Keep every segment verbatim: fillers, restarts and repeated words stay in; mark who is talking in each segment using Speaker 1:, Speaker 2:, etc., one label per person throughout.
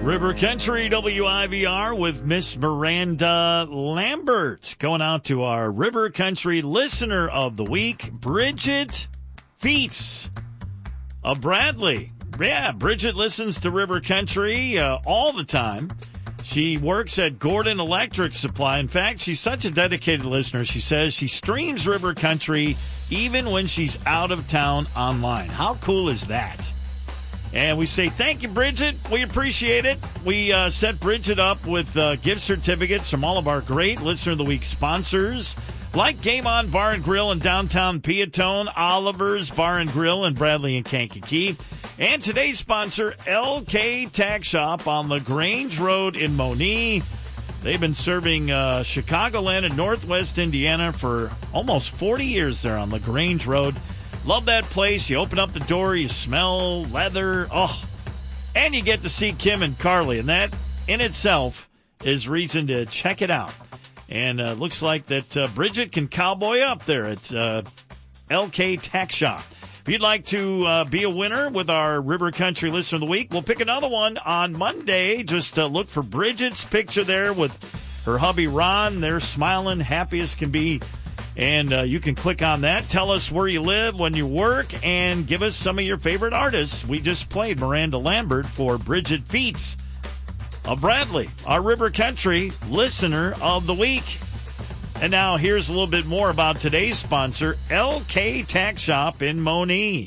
Speaker 1: River Country W I V R with Miss Miranda Lambert. Going out to our River Country Listener of the Week, Bridget Feets of Bradley. Yeah, Bridget listens to River Country uh, all the time. She works at Gordon Electric Supply. In fact, she's such a dedicated listener. She says she streams River Country even when she's out of town online. How cool is that? And we say thank you, Bridget. We appreciate it. We uh, set Bridget up with uh, gift certificates from all of our great Listener of the Week sponsors, like Game On Bar and Grill in downtown Peatone, Oliver's Bar and Grill in Bradley and Kankakee, and today's sponsor, L K Tack Shop on LaGrange Road in Monee. They've been serving uh, Chicagoland and Northwest Indiana for almost forty years there on LaGrange Road. Love that place. You open up the door, you smell leather. Oh, and you get to see Kim and Carly, and that in itself is reason to check it out. And uh, looks like that uh, Bridget can cowboy up there at uh, L K Tack Shop. If you'd like to uh, be a winner with our River Country Listener of the Week, we'll pick another one on Monday. Just uh, look for Bridget's picture there with her hubby Ron. They're smiling, happy as can be. And uh, you can click on that. Tell us where you live, when you work, and give us some of your favorite artists. We just played Miranda Lambert for Bridget Feets of Bradley, our River Country Listener of the Week. And now here's a little bit more about today's sponsor, L K Tack Shop in Monee.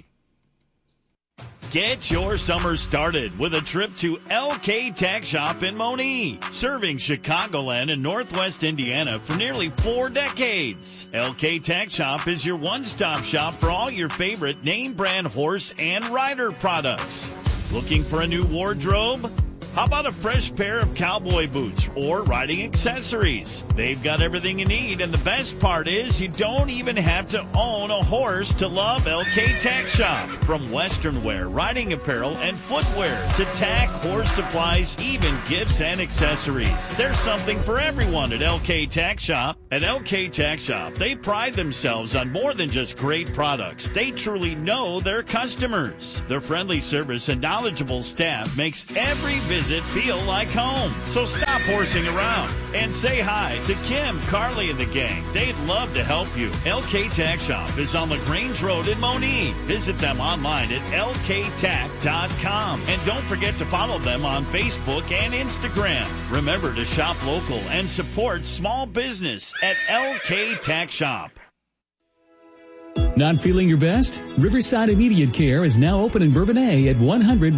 Speaker 1: Get your summer started with a trip to L K Tack Shop in Monee, serving Chicagoland and Northwest Indiana for nearly four decades. L K Tack Shop is your one-stop shop for all your favorite name-brand horse and rider products. Looking for a new wardrobe? How about a fresh pair of cowboy boots or riding accessories? They've got everything you need, and the best part is you don't even have to own a horse to love L K Tack Shop. From western wear, riding apparel, and footwear to tack, horse supplies, even gifts and accessories. There's something for everyone at L K Tack Shop. At L K Tack Shop, they pride themselves on more than just great products. They truly know their customers. Their friendly service and knowledgeable staff makes every visit feel like home. So stop horsing around and say hi to Kim, Carly, and the gang. They'd love to help you. L K Tack Shop is on LaGrange Road in Monee. Visit them online at L K tack dot com. And don't forget to follow them on Facebook and Instagram. Remember to shop local and support small business at L K Tack Shop.
Speaker 2: Not feeling your best? Riverside Immediate Care is now open in Bourbonnais at one hundred